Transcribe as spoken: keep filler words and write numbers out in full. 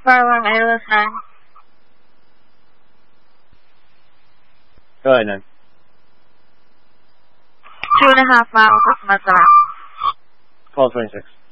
four one Airless nine. Go ahead, nine. Two and a half miles of Mazara. Call twenty-six.